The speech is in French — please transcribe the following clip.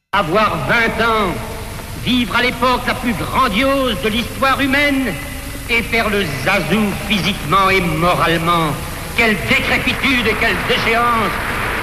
Avoir 20 ans, vivre à l'époque la plus grandiose de l'histoire humaine et faire le zazou physiquement et moralement. Quelle décrépitude et quelle déchéance!